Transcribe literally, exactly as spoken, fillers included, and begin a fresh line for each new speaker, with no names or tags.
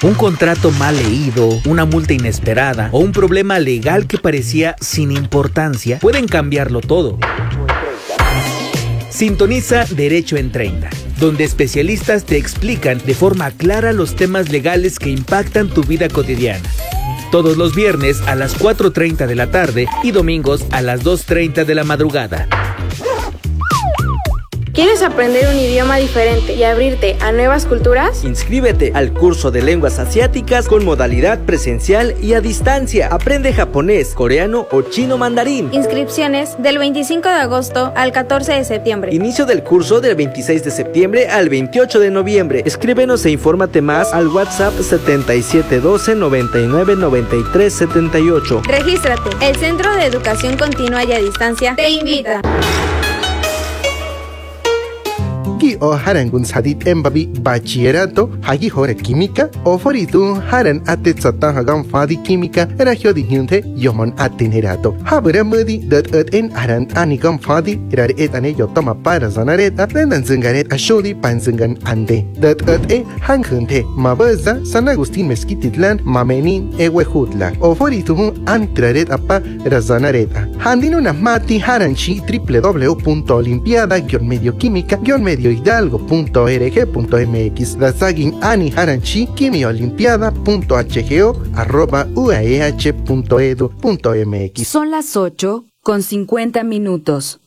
Un contrato mal leído, una multa inesperada o un problema legal que parecía sin importancia pueden cambiarlo todo. Sintoniza Derecho en treinta, donde especialistas te explican de forma clara los temas legales que impactan tu vida cotidiana. Todos los viernes a las cuatro treinta de la tarde y domingos a las dos treinta de la madrugada.
¿Quieres aprender un idioma diferente y abrirte a nuevas culturas?
Inscríbete al curso de lenguas asiáticas con modalidad presencial y a distancia. Aprende japonés, coreano o chino mandarín.
Inscripciones del veinticinco de agosto al catorce de septiembre.
Inicio del curso del veintiséis de septiembre al veintiocho de noviembre. Escríbenos e infórmate más al WhatsApp setenta y siete doce noventa y nueve noventa y tres setenta y ocho.
Regístrate. El Centro de Educación Continua y a Distancia te invita.
Gi o haran gun sadit embabi bachillerato hagi hore química o foritu haran atet satan hagam fadi química era hyodi hyunte yomon atenerato habra mudi dat at en aran anigam fadi era et ane yotama para zanareta rendan zingaret ashodi panzingan ande dat at e hanghunte mabaza San Agustín Mezquititlan mamenin ewehutla o foritu antraret apa razanareta handino na mati haranchi w w w punto olimpiada guion medio química guion medio hidalgo punto org punto m x la sagin ani haranchi quimiolimpiada punto h g o arroba u a e h punto edu punto m x.
Son las ocho con cincuenta minutos.